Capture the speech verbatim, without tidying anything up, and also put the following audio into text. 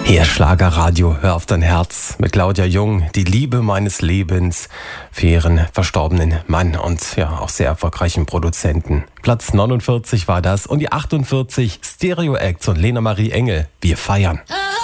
Hier Schlagerradio, hör auf dein Herz mit Claudia Jung, die Liebe meines Lebens, für ihren verstorbenen Mann und ja auch sehr erfolgreichen Produzenten. Platz neunundvierzig war das und die achtundvierzig Stereo Acts und Lena Marie Engel, wir feiern.